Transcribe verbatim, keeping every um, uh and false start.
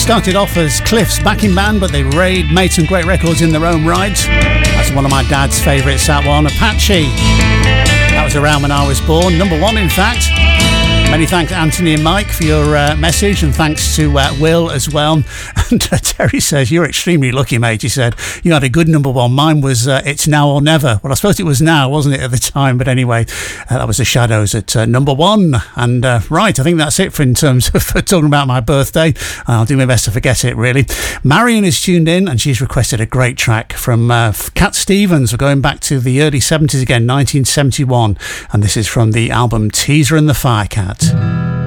started off as Cliff's backing band, but they made, made some great records in their own right. That's one of my dad's favourites, that one, Apache. That was around when I was born, number one in fact. Many thanks, Anthony and Mike, for your uh, message, and thanks to uh, Will as well. And uh, Terry says, you're extremely lucky, mate. He said, you had a good number one. Mine was uh, It's Now or Never. Well, I suppose it was now, wasn't it, at the time? But anyway, uh, that was The Shadows at uh, number one. And uh, right, I think that's it for in terms of talking about my birthday. I'll do my best to forget it, really. Marion is tuned in, and she's requested a great track from uh, Cat Stevens. We're going back to the early seventies again, nineteen seventy-one. And this is from the album Teaser and the Firecat.